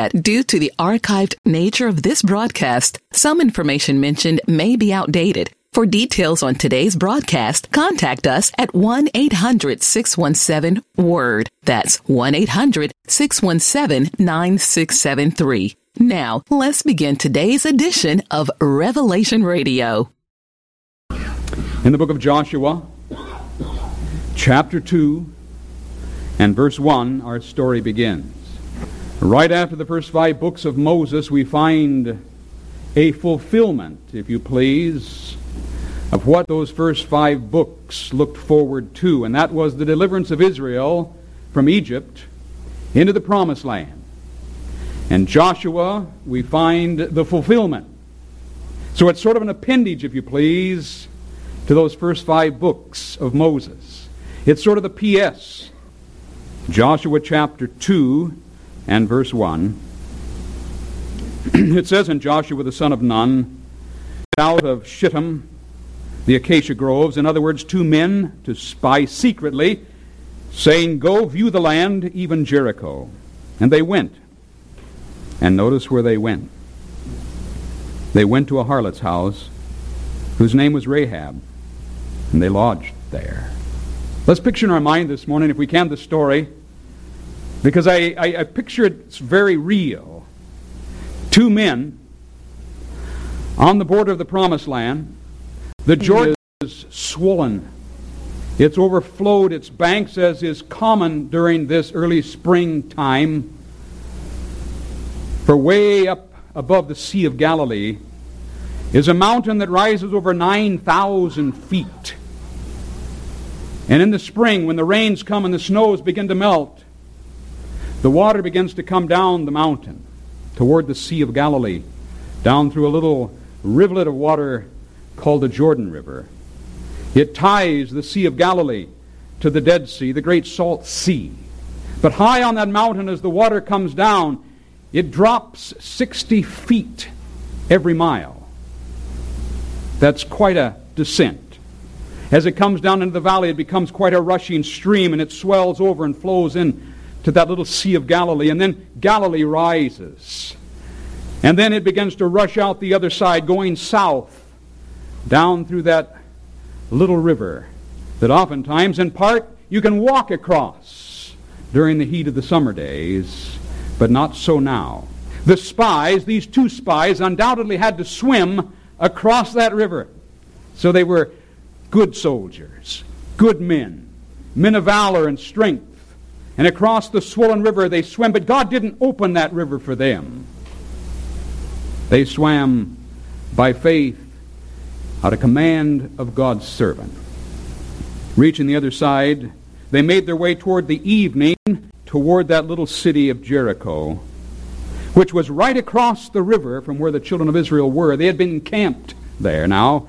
that due to the archived nature of this broadcast, some information mentioned may be outdated. For details on today's broadcast, contact us at 1-800-617-WORD. That's 1-800-617-9673. Now, let's begin today's edition of Revelation Radio. In the book of Joshua, chapter 2 and verse 1, our story begins. Right after the first 5 books of Moses, we find a fulfillment, if you please, of what those first 5 books looked forward to, and that was the deliverance of Israel from Egypt into the Promised Land. In Joshua, we find the fulfillment. So it's sort of an appendage, if you please, to those first 5 books of Moses. It's sort of the P.S. Joshua chapter 2 and verse 1. It says, "And Joshua the son of Nun, out of Shittim, the acacia groves," in other words, 2 men to spy secretly, saying, "Go view the land, even Jericho." And they went. And notice where they went. They went to a harlot's house, whose name was Rahab, and they lodged there. Let's picture in our mind this morning, if we can, the story, because I picture it's very real. 2 men on the border of the Promised Land. The Jordan is swollen. It's overflowed its banks, as is common during this early springtime. For way up above the Sea of Galilee is a mountain that rises over 9,000 feet. And in the spring, when the rains come and the snows begin to melt, the water begins to come down the mountain toward the Sea of Galilee, down through a little rivulet of water called the Jordan River. It ties the Sea of Galilee to the Dead Sea, the Great Salt Sea. But high on that mountain, as the water comes down, it drops 60 feet every mile. That's quite a descent. As it comes down into the valley, it becomes quite a rushing stream, and it swells over and flows in to that little Sea of Galilee. And then Galilee rises. And then it begins to rush out the other side, going south, down through that little river that oftentimes, in part, you can walk across during the heat of the summer days. But not so now. The spies, these 2 spies, undoubtedly had to swim across that river. So they were good soldiers, good men, men of valor and strength. And across the swollen river they swam, but God didn't open that river for them. They swam by faith at a command of God's servant. Reaching the other side, they made their way toward the evening, toward that little city of Jericho, which was right across the river from where the children of Israel were. They had been encamped there now.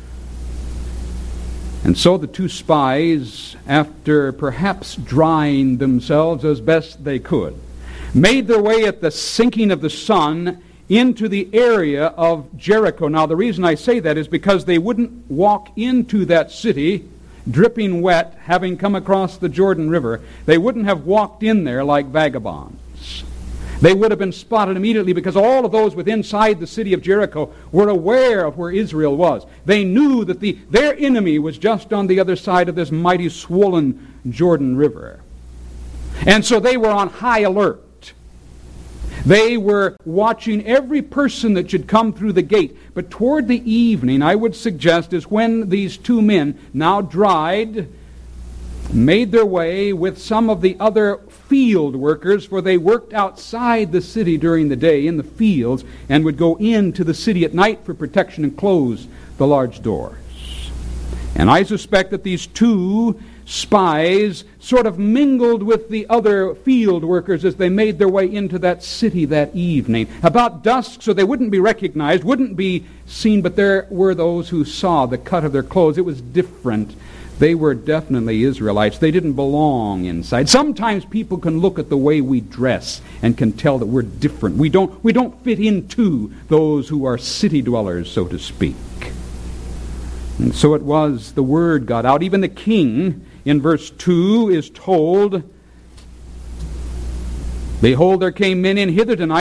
And so the 2 spies, after perhaps drying themselves as best they could, made their way at the sinking of the sun into the area of Jericho. Now, the reason I say that is because they wouldn't walk into that city dripping wet, having come across the Jordan River. They wouldn't have walked in there like vagabonds. They would have been spotted immediately, because all of those within inside the city of Jericho were aware of where Israel was. They knew that their enemy was just on the other side of this mighty swollen Jordan River. And so they were on high alert. They were watching every person that should come through the gate. But toward the evening, I would suggest, is when these 2 men, now dried, made their way with some of the other field workers, for they worked outside the city during the day in the fields and would go into the city at night for protection and close the large doors. And I suspect that these 2 spies sort of mingled with the other field workers as they made their way into that city that evening. About dusk, so they wouldn't be recognized, wouldn't be seen, but there were those who saw the cut of their clothes. It was different. They were definitely Israelites. They didn't belong inside. Sometimes people can look at the way we dress and can tell that we're different. We don't fit into those who are city dwellers, so to speak. And so it was, the word got out. Even the king, in verse 2, is told Behold, there came men in hither tonight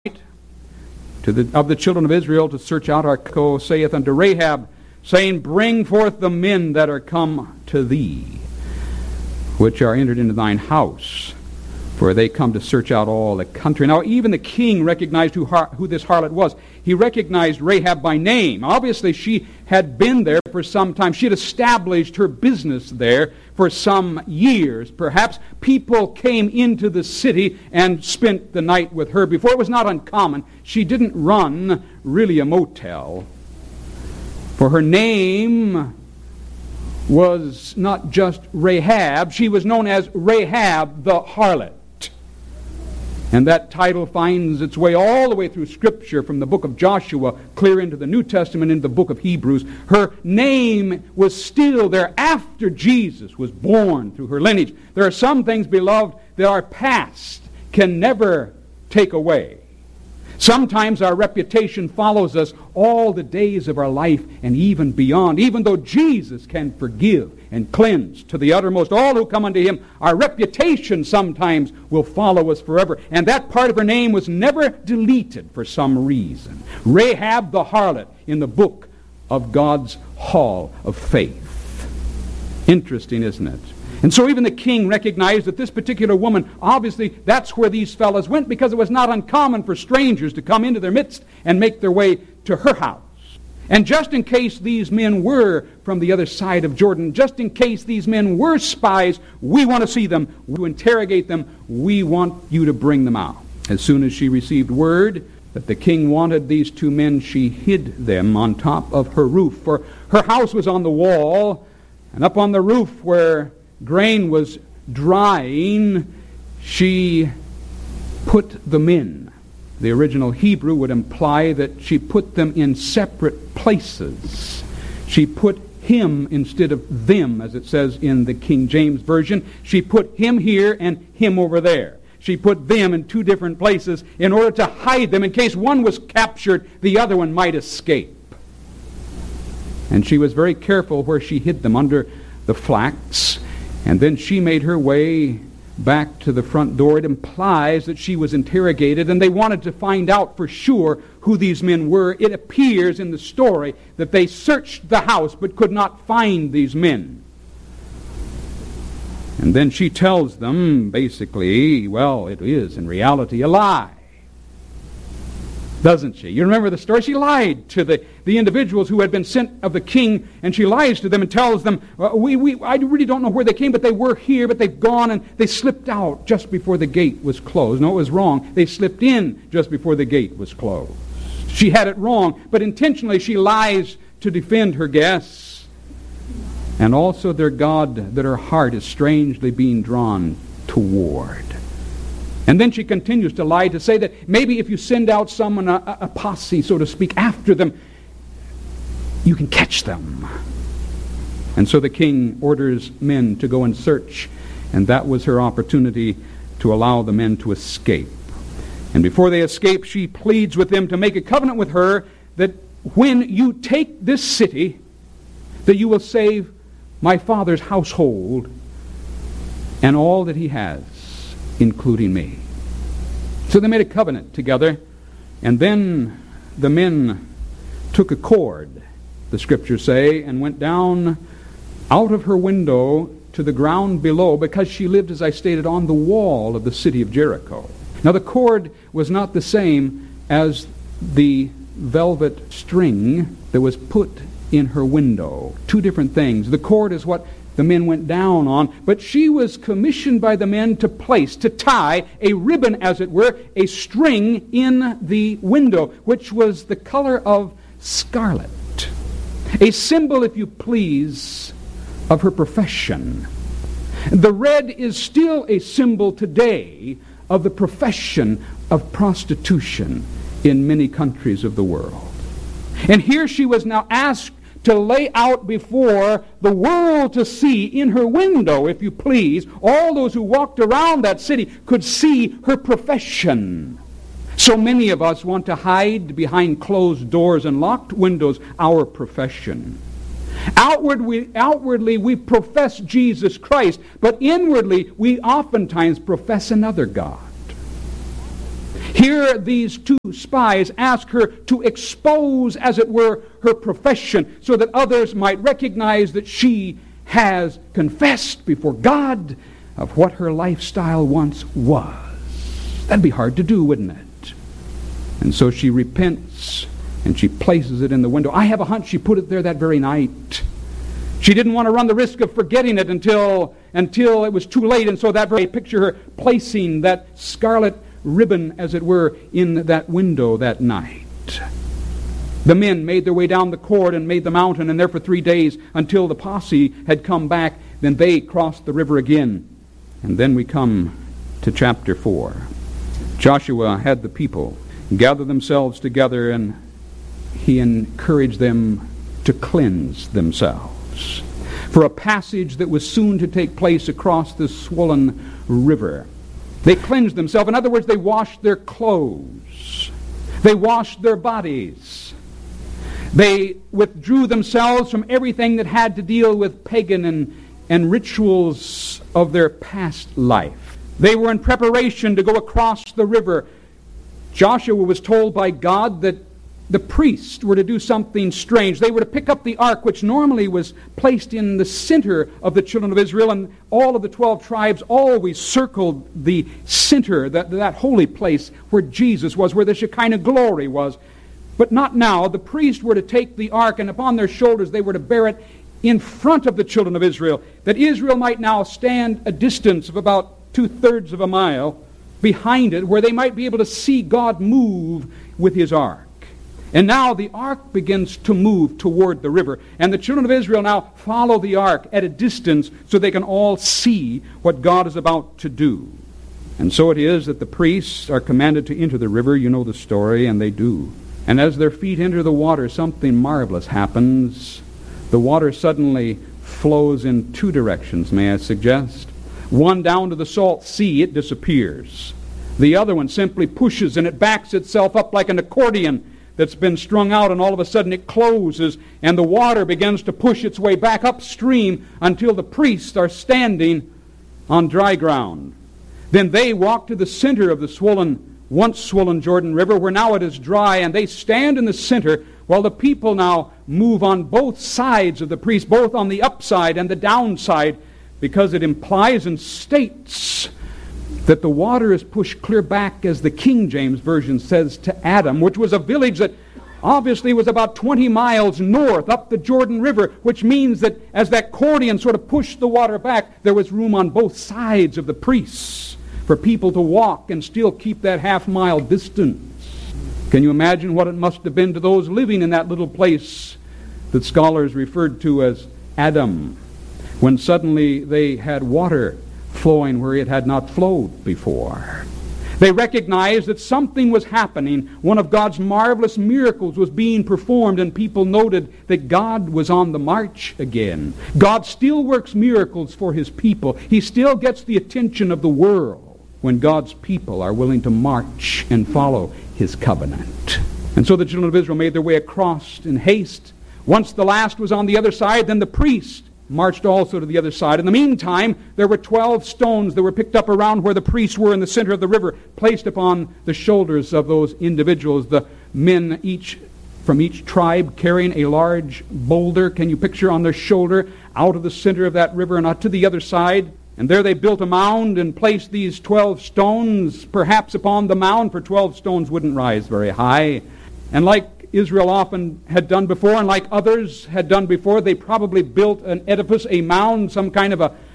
of the children of Israel to search out our co, saith unto Rahab, saying, Bring forth the men that are come to thee, which are entered into thine house, for they come to search out all the country. Now even the king recognized who this harlot was. He recognized Rahab by name. Obviously she had been there for some time. She had established her business there for some years. Perhaps people came into the city and spent the night with her. Before, it was not uncommon. She didn't run really a motel. For her name was not just Rahab. She was known as Rahab the harlot. And that title finds its way all the way through Scripture, from the book of Joshua clear into the New Testament, into the book of Hebrews. Her name was still there after Jesus was born through her lineage. There are some things, beloved, that our past can never take away. Sometimes our reputation follows us all the days of our life and even beyond. Even though Jesus can forgive and cleanse to the uttermost all who come unto him, our reputation sometimes will follow us forever. And that part of her name was never deleted for some reason. Rahab the harlot in the book of God's Hall of Faith. Interesting, isn't it? And so even the king recognized that this particular woman, obviously that's where these fellows went, because it was not uncommon for strangers to come into their midst and make their way to her house. And just in case these men were from the other side of Jordan, just in case these men were spies, we want to see them, to interrogate them, we want you to bring them out. As soon as she received word that the king wanted these two men, she hid them on top of her roof. For her house was on the wall, and up on the roof where grain was drying, she put them in. The original Hebrew would imply that she put them in separate places. She put him instead of them, as it says in the King James Version. She put him here and him over there. She put them in two different places in order to hide them. In case one was captured, the other one might escape. And she was very careful where she hid them, under the flax. And then she made her way back to the front door. It implies that she was interrogated, and they wanted to find out for sure who these men were. It appears in the story that they searched the house but could not find these men. And then she tells them, basically, well, it is in reality a lie. Doesn't she? You remember the story? She lied to the individuals who had been sent of the king, and she lies to them and tells them, I really don't know where they came, but they were here, but they've gone, and they slipped out just before the gate was closed. No, it was wrong. They slipped in just before the gate was closed. She had it wrong, but intentionally she lies to defend her guests, and also their God that her heart is strangely being drawn toward. And then she continues to lie, to say that maybe if you send out someone, a posse, so to speak, after them, you can catch them. And so the king orders men to go and search, and that was her opportunity to allow the men to escape. And before they escape, she pleads with them to make a covenant with her that when you take this city, that you will save my father's household and all that he has, including me. So they made a covenant together, and then the men took a cord, the scriptures say, and went down out of her window to the ground below, because she lived, as I stated, on the wall of the city of Jericho. Now the cord was not the same as the velvet string that was put in her window. Two different things. The cord is what the men went down on, but she was commissioned by the men to place, to tie a ribbon, as it were, a string in the window, which was the color of scarlet. A symbol, if you please, of her profession. The red is still a symbol today of the profession of prostitution in many countries of the world. And here she was now asked to lay out before the world to see, in her window, if you please, all those who walked around that city could see her profession. So many of us want to hide behind closed doors and locked windows our profession. Outwardly we profess Jesus Christ, but inwardly we oftentimes profess another God. Here these two spies ask her to expose, as it were, her profession so that others might recognize that she has confessed before God of what her lifestyle once was. That'd be hard to do, wouldn't it? And so she repents and she places it in the window. I have a hunch she put it there that very night. She didn't want to run the risk of forgetting it until it was too late. And so that very picture her placing that scarlet ribbon, as it were, in that window that night. The men made their way down the court and made the mountain, and there for 3 days until the posse had come back. Then they crossed the river again. And then we come to chapter 4. Joshua had the people gather themselves together, and he encouraged them to cleanse themselves for a passage that was soon to take place across this swollen river. They cleansed themselves. In other words, they washed their clothes. They washed their bodies. They withdrew themselves from everything that had to deal with pagan and rituals of their past life. They were in preparation to go across the river. Joshua was told by God that the priests were to do something strange. They were to pick up the ark, which normally was placed in the center of the children of Israel, and all of the 12 tribes always circled the center, that holy place where Jesus was, where the Shekinah glory was. But not now. The priests were to take the ark, and upon their shoulders they were to bear it in front of the children of Israel, that Israel might now stand a distance of about 2/3 of a mile behind it, where they might be able to see God move with his ark. And now the ark begins to move toward the river. And the children of Israel now follow the ark at a distance so they can all see what God is about to do. And so it is that the priests are commanded to enter the river. You know the story, and they do. And as their feet enter the water, something marvelous happens. The water suddenly flows in two directions, may I suggest. One down to the salt sea, it disappears. The other one simply pushes and it backs itself up like an accordion that's been strung out, and all of a sudden it closes, and the water begins to push its way back upstream until the priests are standing on dry ground. Then they walk to the center of the once swollen Jordan River, where now it is dry, and they stand in the center while the people now move on both sides of the priests, both on the upside and the downside, because it implies and states that the water is pushed clear back, as the King James Version says, to Adam, which was a village that obviously was about 20 miles north up the Jordan River, which means that as that accordion sort of pushed the water back, there was room on both sides of the priests for people to walk and still keep that half-mile distance. Can you imagine what it must have been to those living in that little place that scholars referred to as Adam, when suddenly they had water flowing where it had not flowed before? They recognized that something was happening. One of God's marvelous miracles was being performed, and people noted that God was on the march again. God still works miracles for his people. He still gets the attention of the world when God's people are willing to march and follow his covenant. And so the children of Israel made their way across in haste. Once the last was on the other side, then the priest marched also to the other side. In the meantime, there were 12 stones that were picked up around where the priests were in the center of the river, placed upon the shoulders of those individuals. The men from each tribe carrying a large boulder, can you picture, on their shoulder, out of the center of that river and out to the other side. And there they built a mound and placed these 12 stones, perhaps upon the mound, for 12 stones wouldn't rise very high. And like Israel often had done before, and like others had done before, they probably built an edifice, a mound, some kind of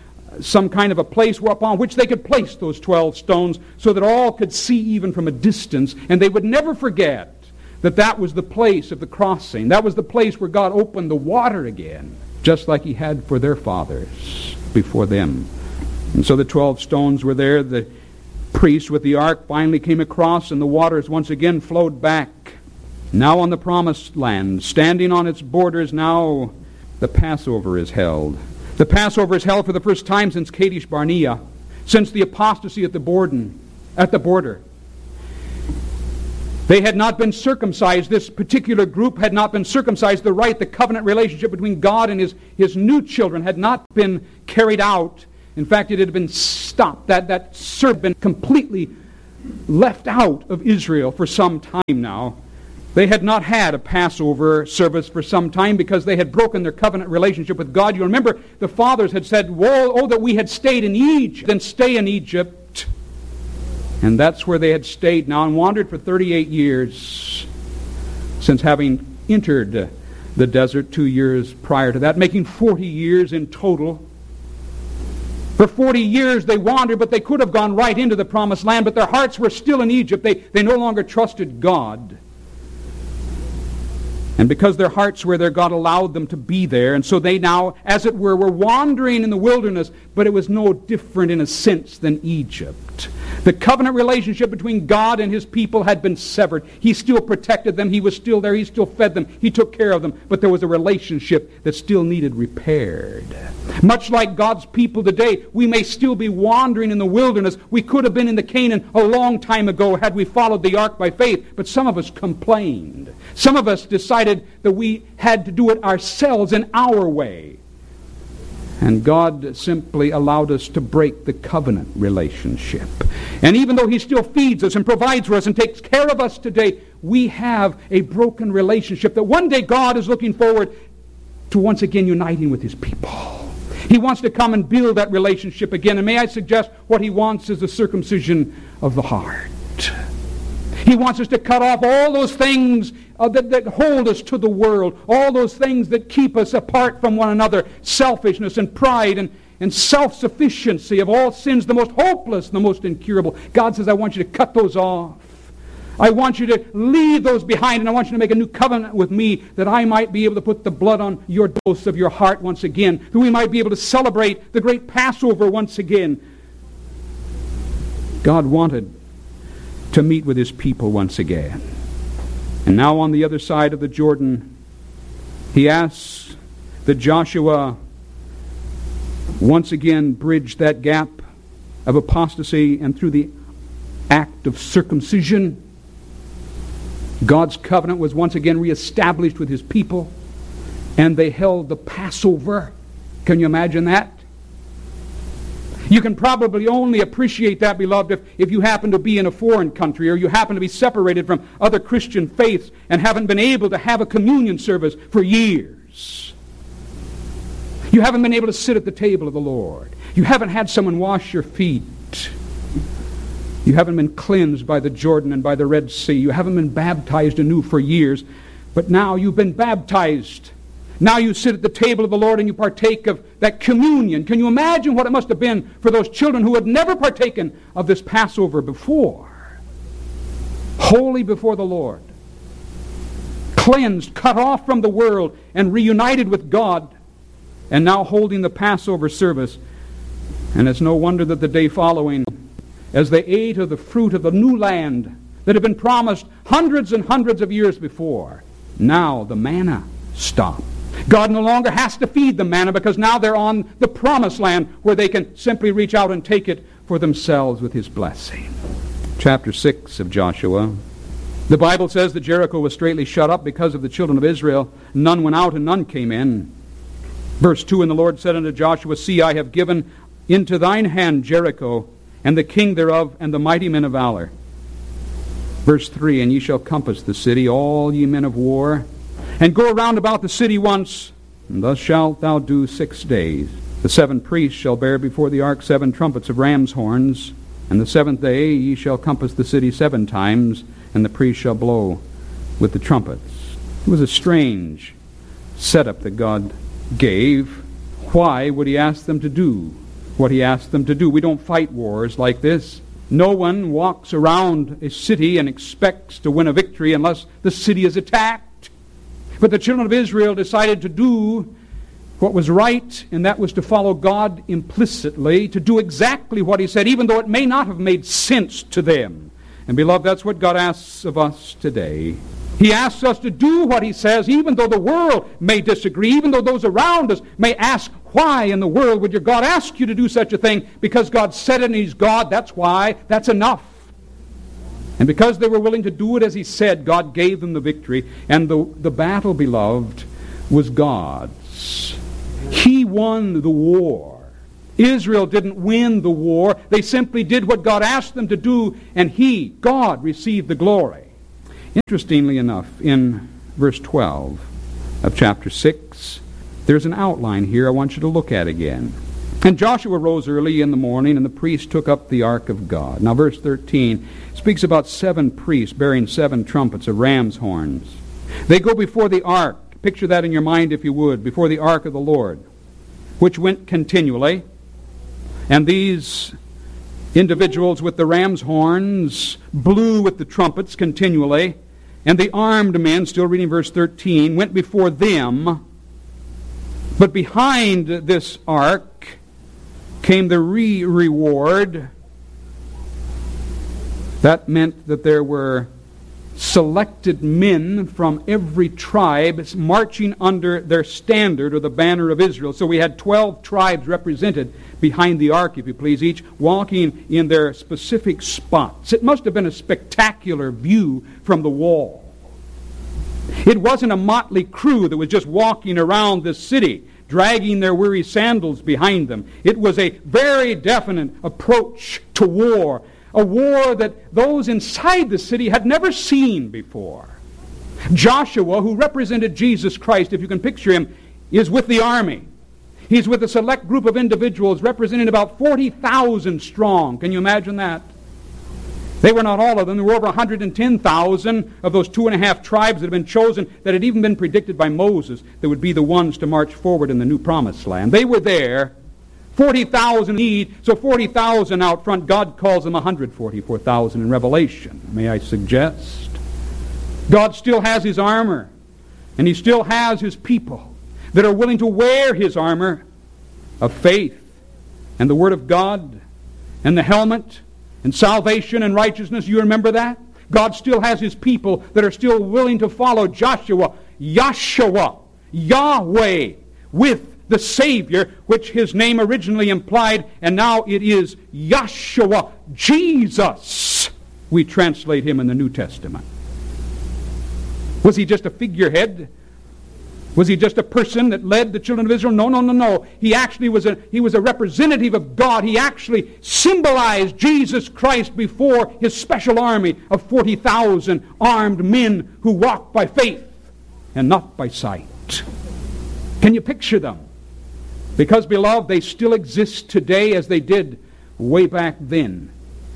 a place upon which they could place those 12 stones so that all could see even from a distance, and they would never forget that that was the place of the crossing. That was the place where God opened the water again, just like he had for their fathers before them. And so the 12 stones were there. The priest with the ark finally came across, and the waters once again flowed back. Now on the promised land, standing on its borders, now the Passover is held. The Passover is held for the first time since Kadesh Barnea, since the apostasy at the border. They had not been circumcised. This particular group had not been circumcised. The covenant relationship between God and his new children had not been carried out. In fact, it had been stopped. That servant had been completely left out of Israel for some time now. They had not had a Passover service for some time because they had broken their covenant relationship with God. You remember the fathers had said, "Oh, that we had stayed in Egypt, then stay in Egypt." And that's where they had stayed now and wandered for 38 years since having entered the desert 2 years prior to that, making 40 years in total. For 40 years they wandered, but they could have gone right into the promised land, but their hearts were still in Egypt. They no longer trusted God. And because their hearts were there, God allowed them to be there. And so they now, as it were wandering in the wilderness, but it was no different in a sense than Egypt. The covenant relationship between God and His people had been severed. He still protected them. He was still there. He still fed them. He took care of them. But there was a relationship that still needed repaired. Much like God's people today, we may still be wandering in the wilderness. We could have been in the Canaan a long time ago had we followed the ark by faith. But some of us complained. Some of us decided that we had to do it ourselves in our way. And God simply allowed us to break the covenant relationship. And even though He still feeds us and provides for us and takes care of us today, we have a broken relationship that one day God is looking forward to once again uniting with His people. He wants to come and build that relationship again. And may I suggest what He wants is the circumcision of the heart. He wants us to cut off all those things that hold us to the world, all those things that keep us apart from one another, selfishness and pride and self-sufficiency, of all sins, the most hopeless, the most incurable. God says, I want you to cut those off. I want you to leave those behind, and I want you to make a new covenant with me, that I might be able to put the blood on your doors of your heart once again, that we might be able to celebrate the great Passover once again. God wanted to meet with His people once again. And now on the other side of the Jordan, He asks that Joshua once again bridge that gap of apostasy, and through the act of circumcision, God's covenant was once again reestablished with His people, and they held the Passover. Can you imagine that? You can probably only appreciate that, beloved, if you happen to be in a foreign country, or you happen to be separated from other Christian faiths and haven't been able to have a communion service for years. You haven't been able to sit at the table of the Lord. You haven't had someone wash your feet. You haven't been cleansed by the Jordan and by the Red Sea. You haven't been baptized anew for years. But now you've been baptized. Now you sit at the table of the Lord and you partake of that communion. Can you imagine what it must have been for those children who had never partaken of this Passover before? Holy before the Lord. Cleansed, cut off from the world, and reunited with God. And now holding the Passover service. And it's no wonder that the day following, as they ate of the fruit of the new land that had been promised hundreds and hundreds of years before, now the manna stopped. God no longer has to feed them manna, because now they're on the promised land where they can simply reach out and take it for themselves with His blessing. Chapter 6 of Joshua. The Bible says that Jericho was straitly shut up because of the children of Israel. None went out and none came in. Verse 2, and the Lord said unto Joshua, See, I have given into thine hand Jericho, and the king thereof, and the mighty men of valor. Verse 3, and ye shall compass the city, all ye men of war, and go around about the city once, and thus shalt thou do 6 days. The 7 priests shall bear before the ark 7 trumpets of ram's horns, and the 7th day ye shall compass the city 7 times, and the priests shall blow with the trumpets. It was a strange setup that God gave. Why would He ask them to do what He asked them to do? We don't fight wars like this. No one walks around a city and expects to win a victory unless the city is attacked. But the children of Israel decided to do what was right, and that was to follow God implicitly, to do exactly what He said, even though it may not have made sense to them. And beloved, that's what God asks of us today. He asks us to do what He says, even though the world may disagree, even though those around us may ask, why in the world would your God ask you to do such a thing? Because God said it and He's God, that's why, that's enough. And because they were willing to do it as He said, God gave them the victory. And the battle, beloved, was God's. He won the war. Israel didn't win the war. They simply did what God asked them to do, and God, received the glory. Interestingly enough, in verse 12 of chapter 6, there's an outline here I want you to look at again. And Joshua rose early in the morning, and the priests took up the ark of God. Now verse 13 speaks about 7 priests bearing 7 trumpets of ram's horns. They go before the ark. Picture that in your mind, if you would, before the ark of the Lord, which went continually. And these individuals with the ram's horns blew with the trumpets continually. And the armed men, still reading verse 13, went before them. But behind this ark came the reward. That meant that there were selected men from every tribe marching under their standard or the banner of Israel. So we had 12 tribes represented behind the ark, if you please, each walking in their specific spots. It must have been a spectacular view from the wall. It wasn't a motley crew that was just walking around the city, dragging their weary sandals behind them. It was a very definite approach to war, a war that those inside the city had never seen before. Joshua, who represented Jesus Christ, if you can picture him, is with the army. He's with a select group of individuals representing about 40,000 strong. Can you imagine that? They were not all of them. There were over 110,000 of those 2.5 tribes that had been chosen that had even been predicted by Moses that would be the ones to march forward in the new promised land. They were there. 40,000 need, so 40,000 out front. God calls them 144,000 in Revelation, may I suggest. God still has his armor, and he still has his people that are willing to wear his armor of faith and the Word of God and the helmet and salvation and righteousness. You remember that? God still has his people that are still willing to follow Joshua, Yahshua, Yahweh, with the Savior, which his name originally implied, and now it is Yahshua, Jesus. We translate him in the New Testament. Was he just a figurehead? Was he just a person that led the children of Israel? No. He actually was a representative of God. He actually symbolized Jesus Christ before his special army of 40,000 armed men who walked by faith and not by sight. Can you picture them? Because, beloved, they still exist today as they did way back then.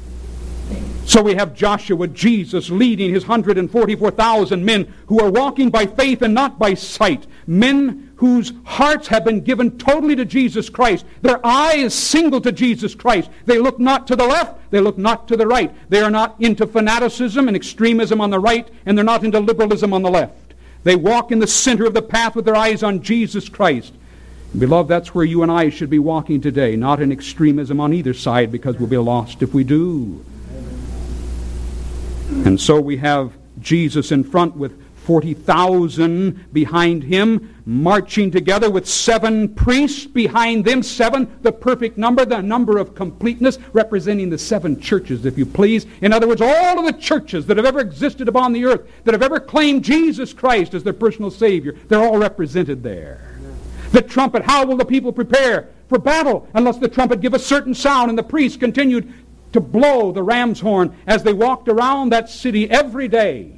So we have Joshua, Jesus, leading his 144,000 men who are walking by faith and not by sight. Men whose hearts have been given totally to Jesus Christ. Their eye is single to Jesus Christ. They look not to the left, they look not to the right. They are not into fanaticism and extremism on the right, and they're not into liberalism on the left. They walk in the center of the path with their eyes on Jesus Christ. Beloved, that's where you and I should be walking today, not in extremism on either side, because we'll be lost if we do. And so we have Jesus in front with 40,000 behind him, marching together with 7 priests behind them. 7, the perfect number, the number of completeness, representing the 7 churches, if you please. In other words, all of the churches that have ever existed upon the earth, that have ever claimed Jesus Christ as their personal Savior, they're all represented there. The trumpet, how will the people prepare for battle unless the trumpet give a certain sound? And the priests continued to blow the ram's horn as they walked around that city every day.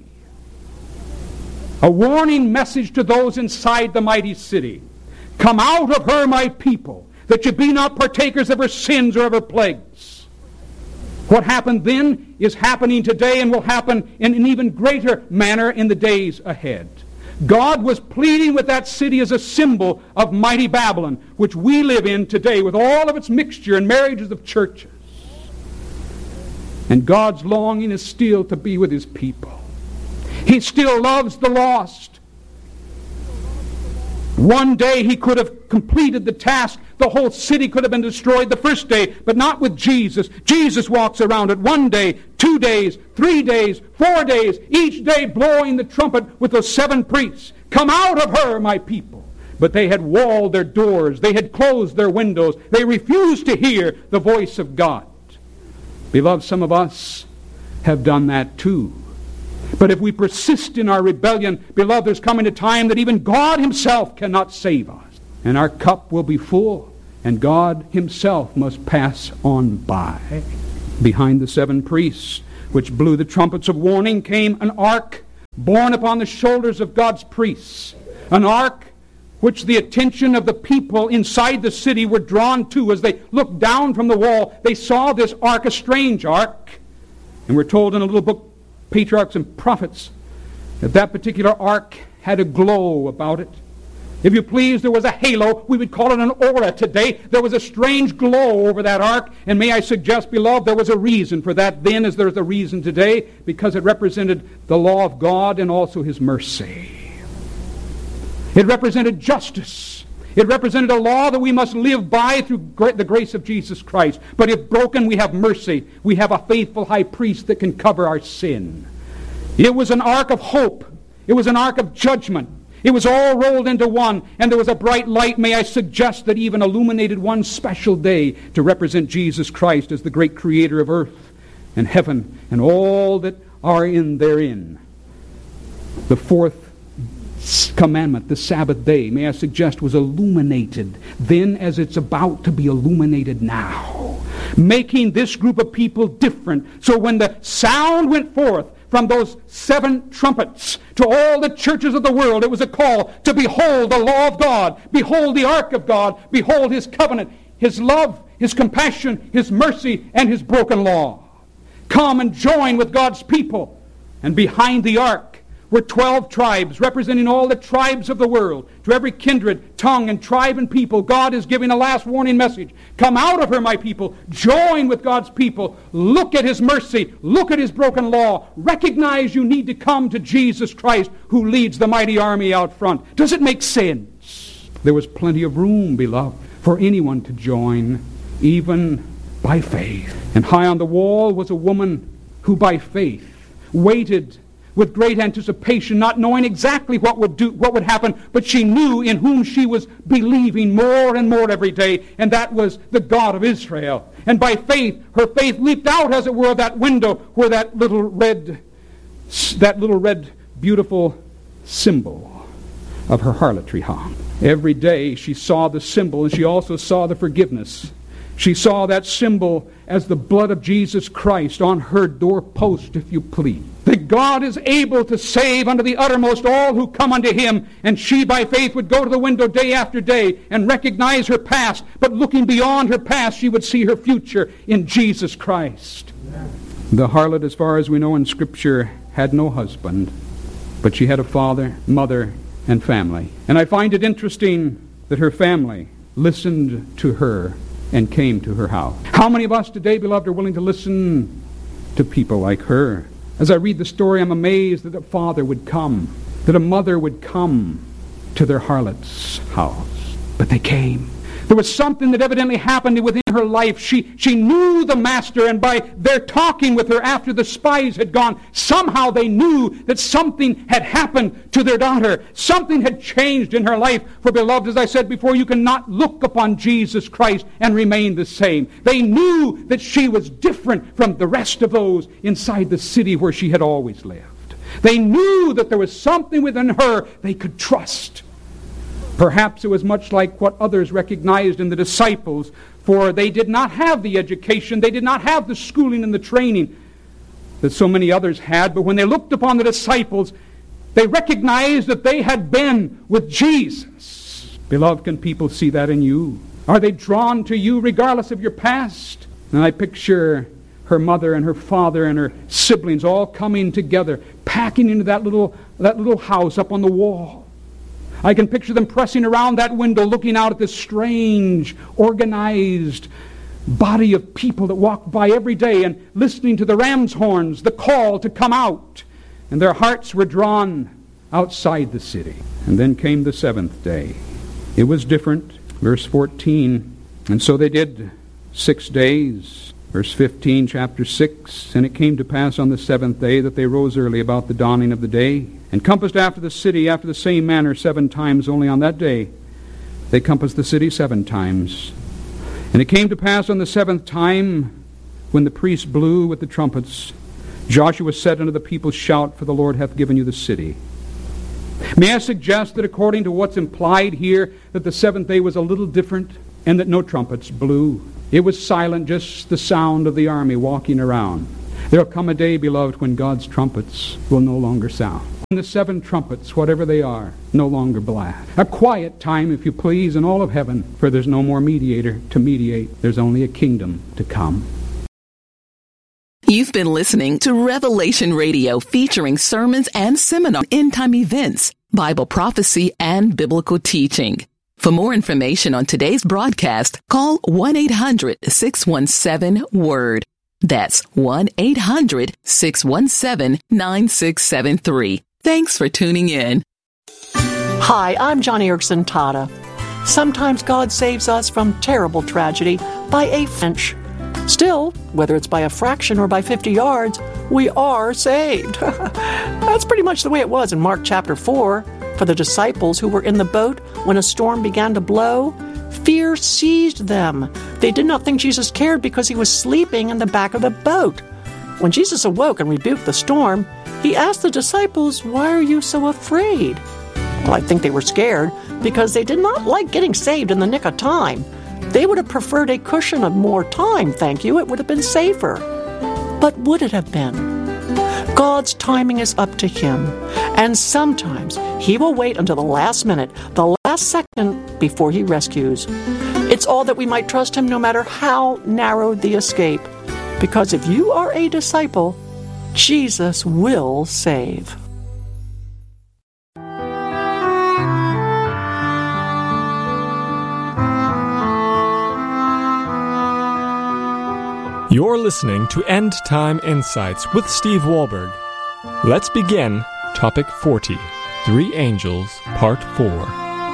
A warning message to those inside the mighty city. Come out of her, my people, that you be not partakers of her sins or of her plagues. What happened then is happening today and will happen in an even greater manner in the days ahead. God was pleading with that city as a symbol of mighty Babylon, which we live in today with all of its mixture and marriages of churches. And God's longing is still to be with his people. He still loves the lost. One day he could have completed the task. The whole city could have been destroyed the first day, but not with Jesus. Jesus walks around it 1 day, 2 days, 3 days, 4 days, each day blowing the trumpet with those 7 priests. Come out of her, my people. But they had walled their doors. They had closed their windows. They refused to hear the voice of God. Beloved, some of us have done that too. But if we persist in our rebellion, beloved, there's coming a time that even God himself cannot save us. And our cup will be full. and God himself must pass on by. Behind the 7 priests, which blew the trumpets of warning, came an ark borne upon the shoulders of God's priests. An ark which the attention of the people inside the city were drawn to. As they looked down from the wall, they saw this ark, a strange ark. And we're told in a little book, Patriarchs and Prophets, that that particular ark had a glow about it. If you please, there was a halo. We would call it an aura today. There was a strange glow over that ark. And may I suggest, beloved, there was a reason for that then as there's a reason today, because it represented the law of God and also his mercy. It represented justice. It represented a law that we must live by through the grace of Jesus Christ. But if broken, we have mercy. We have a faithful high priest that can cover our sin. It was an ark of hope. It was an ark of judgment. It was all rolled into one, and there was a bright light, may I suggest, that even illuminated one special day to represent Jesus Christ as the great creator of earth and heaven and all that are in therein. The 4th commandment, the Sabbath day, may I suggest, was illuminated then as it's about to be illuminated now, making this group of people different. So when the sound went forth from those 7 trumpets to all the churches of the world, it was a call to behold the law of God, behold the ark of God, behold his covenant, his love, his compassion, his mercy, and his broken law. Come and join with God's people. And behind the ark were 12 tribes representing all the tribes of the world. To every kindred, tongue, and tribe and people, God is giving a last warning message. Come out of her, my people. Join with God's people. Look at his mercy. Look at his broken law. Recognize you need to come to Jesus Christ, who leads the mighty army out front. Does it make sense? There was plenty of room, beloved, for anyone to join, even by faith. And high on the wall was a woman who by faith waited with great anticipation, not knowing exactly what would happen, but she knew in whom she was believing more and more every day, and that was the God of Israel. And by faith, her faith leaped out, as it were, of that window where that little red beautiful symbol of her harlotry hung. Every day she saw the symbol, and she also saw the forgiveness. She saw that symbol as the blood of Jesus Christ on her doorpost, if you please. That God is able to save unto the uttermost all who come unto him. And she by faith would go to the window day after day and recognize her past. But looking beyond her past, she would see her future in Jesus Christ. Amen. The harlot, as far as we know in Scripture, had no husband. But she had a father, mother, and family. And I find it interesting that her family listened to her and came to her house. How many of us today, beloved, are willing to listen to people like her? As I read the story, I'm amazed that a father would come, that a mother would come to their harlot's house. But they came. There was something that evidently happened within her life. She knew the master, and by their talking with her after the spies had gone, somehow they knew that something had happened to their daughter. Something had changed in her life. For, beloved, as I said before, you cannot look upon Jesus Christ and remain the same. They knew that she was different from the rest of those inside the city where she had always lived. They knew that there was something within her they could trust. Perhaps it was much like what others recognized in the disciples, for they did not have the education, they did not have the schooling and the training that so many others had. But when they looked upon the disciples, they recognized that they had been with Jesus. Beloved, can people see that in you? Are they drawn to you regardless of your past? And I picture her mother and her father and her siblings all coming together, packing into that little house up on the wall. I can picture them pressing around that window, looking out at this strange, organized body of people that walked by every day and listening to the ram's horns, the call to come out. And their hearts were drawn outside the city. And then came the 7th day. It was different. Verse 14, and so they did 6 days. Verse 15, chapter 6, and it came to pass on the 7th day that they rose early about the dawning of the day, and compassed after the city after the same manner 7 times. Only on that day they compassed the city 7 times. And it came to pass on the 7th time, when the priests blew with the trumpets, Joshua said unto the people, Shout, for the Lord hath given you the city. May I suggest that according to what's implied here, that the 7th day was a little different? and that no trumpets blew. It was silent, just the sound of the army walking around. There will come a day, beloved, when God's trumpets will no longer sound. And the 7 trumpets, whatever they are, no longer blast. A quiet time, if you please, in all of heaven, for there's no more mediator to mediate. There's only a kingdom to come. You've been listening to Revelation Radio, featuring sermons and seminars, end-time events, Bible prophecy, and biblical teaching. For more information on today's broadcast, call 1-800-617-WORD. That's 1-800-617-9673. Thanks for tuning in. Hi, I'm Johnny Erickson Tata. Sometimes God saves us from terrible tragedy by a inch. Still, whether it's by a fraction or by 50 yards, we are saved. That's pretty much the way it was in Mark chapter 4. For the disciples who were in the boat when a storm began to blow, fear seized them. They did not think Jesus cared because he was sleeping in the back of the boat. When Jesus awoke and rebuked the storm, he asked the disciples, "Why are you so afraid?" Well, I think they were scared because they did not like getting saved in the nick of time. They would have preferred a cushion of more time, thank you. It would have been safer. But would it have been? God's timing is up to him, and sometimes he will wait until the last minute, the last second, before he rescues. It's all that we might trust him no matter how narrow the escape. Because if you are a disciple, Jesus will save. You're listening to End Time Insights with Steve Wahlberg. Let's begin Topic 40, 3 Angels, Part 4.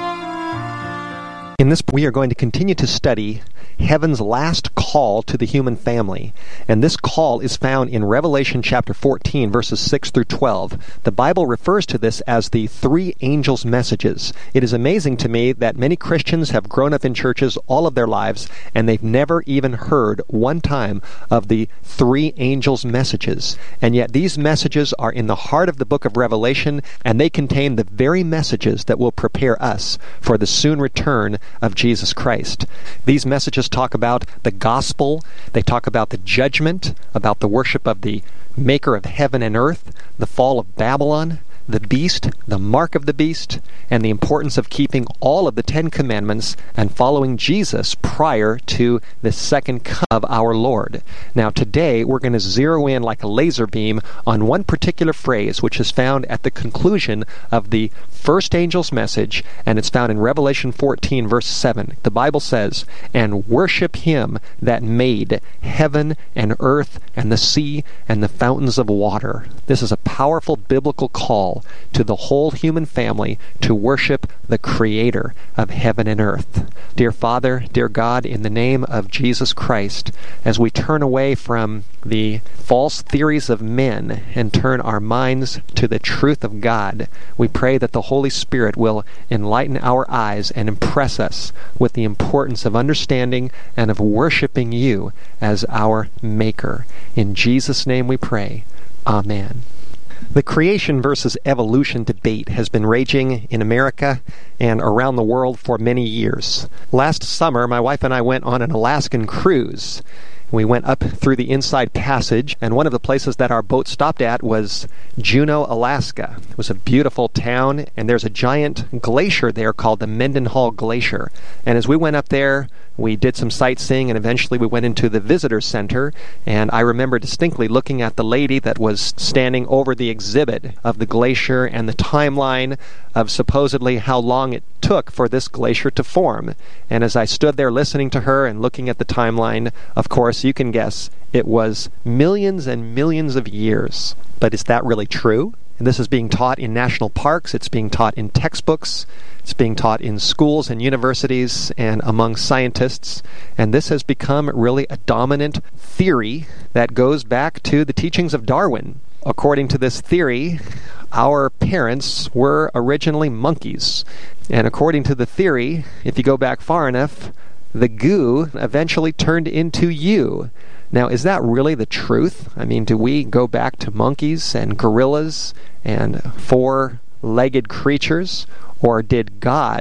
In this, we are going to continue to study heaven's last call to the human family. And this call is found in Revelation chapter 14, verses 6 through 12. The Bible refers to this as the 3 angels' messages. It is amazing to me that many Christians have grown up in churches all of their lives, and they've never even heard one time of the 3 angels' messages. And yet these messages are in the heart of the book of Revelation, and they contain the very messages that will prepare us for the soon return of Jesus Christ. These messages talk about the gospel, they talk about the judgment, about the worship of the maker of heaven and earth, the fall of Babylon, the beast, the mark of the beast, and the importance of keeping all of the 10 Commandments and following Jesus prior to the second coming of our Lord. Now today we're going to zero in like a laser beam on one particular phrase which is found at the conclusion of the first angel's message, and it's found in Revelation 14 verse 7. The Bible says, "And worship him that made heaven and earth and the sea and the fountains of water." This is a powerful biblical call to the whole human family to worship the Creator of heaven and earth. Dear Father, dear God, in the name of Jesus Christ, as we turn away from the false theories of men and turn our minds to the truth of God, we pray that the Holy Spirit will enlighten our eyes and impress us with the importance of understanding and of worshiping you as our Maker. In Jesus' name we pray. Amen. The creation versus evolution debate has been raging in America and around the world for many years. Last summer, my wife and I went on an Alaskan cruise. We went up through the Inside Passage, and one of the places that our boat stopped at was Juneau, Alaska. It was a beautiful town, and there's a giant glacier there called the Mendenhall Glacier. And as we went up there, we did some sightseeing, and eventually we went into the visitor center, and I remember distinctly looking at the lady that was standing over the exhibit of the glacier and the timeline of supposedly how long it took for this glacier to form. And as I stood there listening to her and looking at the timeline, of course, you can guess, it was millions and millions of years. But is that really true? And this is being taught in national parks, it's being taught in textbooks, it's being taught in schools and universities and among scientists, and this has become really a dominant theory that goes back to the teachings of Darwin. According to this theory, our parents were originally monkeys. And according to the theory, if you go back far enough, the goo eventually turned into you. Now, is that really the truth? I mean, do we go back to monkeys and gorillas and 4-legged creatures? Or did God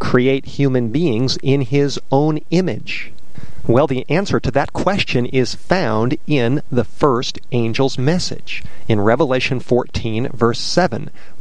create human beings in His own image? Well, the answer to that question is found in the first angel's message, in Revelation 14, verse 7,